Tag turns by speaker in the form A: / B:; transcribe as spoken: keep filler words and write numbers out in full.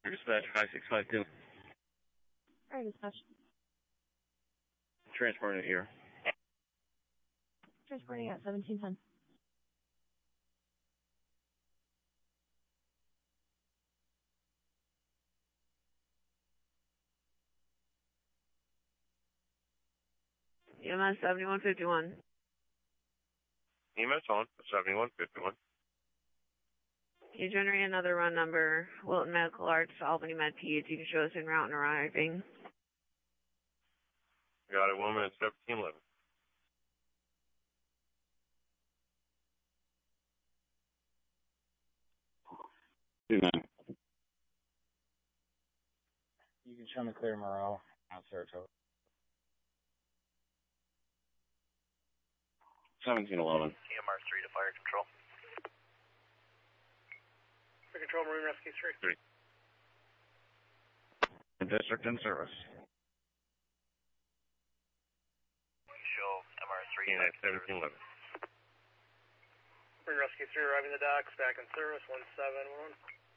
A: Dispatch five six five two.
B: Alright, dispatch.
A: Transporting it here.
B: Transporting at seventeen ten.
C: E M S seventy-one fifty-one.
D: E M S on seventy-one fifty-one.
C: Can you generate another run number? Wilton Medical Arts, Albany Med Peds. You can show us en route and arriving.
D: Got it, one minute, seventeen eleven.
A: Two nine.
E: You can show me clear Morel out Saratoga.
A: Seventeen eleven.
F: T M R three to fire control. Fire control, Marine Rescue three.
A: Three. District in service.
F: Show M R three.
D: T N seventeen eleven.
F: Marine Rescue three arriving the docks, back in service, one seven one.